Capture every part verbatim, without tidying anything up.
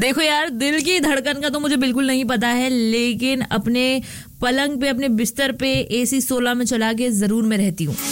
देखो यार, दिल की धड़कन का तो मुझे बिल्कुल नहीं पता है, लेकिन अपने पलंग पे, अपने बिस्तर पे एसी सोलह में चला के जरूर मैं रहती हूँ।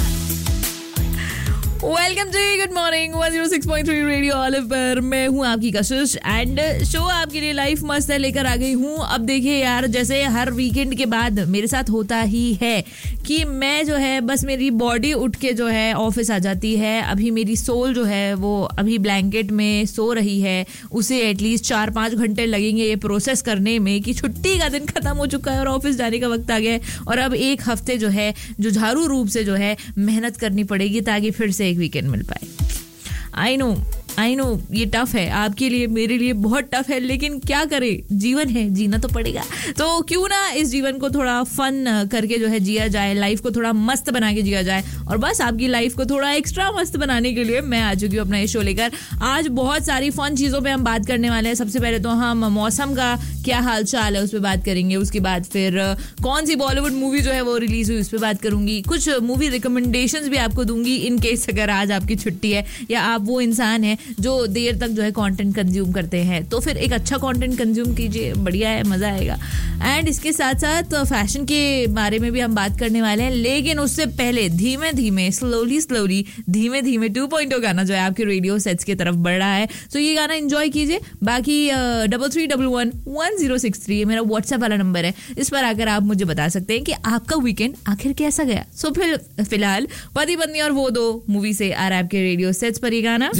वेलकम जी, good morning. One zero six point three radio olive पर मैं हूँ आपकी कशिश एंड शो आपके लिए लाइफ मस्त है लेकर आ गई हूँ। अब देखिए यार, जैसे हर वीकेंड के बाद मेरे साथ होता ही है कि मैं जो है बस मेरी बॉडी उठ के जो है ऑफिस आ जाती है। अभी मेरी सोल जो है वो अभी ब्लैंकेट में सो रही है, उसे एटलीस्ट चार पाँच घंटे लगेंगे ये प्रोसेस करने में कि छुट्टी का दिन खत्म हो चुका है और ऑफिस जाने का वक्त आ गया है। और अब एक हफ्ते जो है जुझारू रूप से जो है मेहनत करनी पड़ेगी ताकि फिर से एक वीकेंड मिल पाए। आई नो आई नो ये टफ है आपके लिए, मेरे लिए बहुत टफ है, लेकिन क्या करें, जीवन है, जीना तो पड़ेगा। तो क्यों ना इस जीवन को थोड़ा फन करके जो है जिया जाए, लाइफ को थोड़ा मस्त बना के जिया जाए। और बस आपकी लाइफ को थोड़ा एक्स्ट्रा मस्त बनाने के लिए मैं आ चुकी हूँ अपना ये शो लेकर। आज बहुत सारी फन चीज़ों पे हम बात करने वाले हैं। सबसे पहले तो हम मौसम का क्या हाल चाल है उस पर बात करेंगे, उसके बाद फिर कौन सी बॉलीवुड मूवी जो है वो रिलीज हुई उस पर बात करूंगी, कुछ मूवी रिकमेंडेशंस भी आपको दूंगी इन केस अगर आज आपकी छुट्टी है या आप वो इंसान है जो देर तक जो है कंटेंट कंज्यूम करते हैं, तो फिर एक अच्छा कंटेंट कंज्यूम कीजिए, बढ़िया है, मजा आएगा। एंड इसके साथ साथ फैशन के बारे में भी हम बात करने वाले हैं, लेकिन उससे पहले धीमे धीमे स्लोली स्लोली धीमे धीमे टू पॉइंट ओ गाना जो है आपके रेडियो सेट्स की तरफ बढ़ रहा है। तो ये गाना एंजॉय कीजिए। बाकी double three double one one zero six three मेरा व्हाट्सएप वाला नंबर है, इस पर आकर आप मुझे बता सकते हैं कि आपका वीकेंड आखिर कैसा गया। सो फिर फिलहाल पति पत्नी और वो दो मूवी से आ रहा है आपके रेडियो सेट्स पर ये गाना,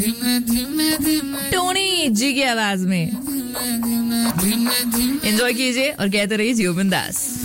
टोनी जी की आवाज में। एंजॉय कीजिए और कहते रहिए जियो बिंदास।